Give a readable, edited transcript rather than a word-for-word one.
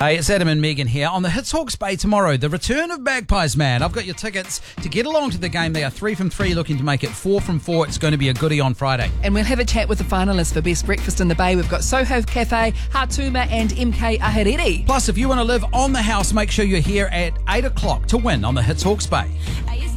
Hey, it's Adam and Megan here on the Hits Hawke's Bay tomorrow. The return of Magpies Man. I've got your tickets to get along to the game. They are 3 from 3, looking to make it 4 from 4. It's going to be a goodie on Friday. And we'll have a chat with the finalists for Best Breakfast in the Bay. We've got Soho Cafe, Hatuma and MK Ahariri. Plus, if you want to live on the house, make sure you're here at 8 o'clock to win on the Hits Hawke's Bay.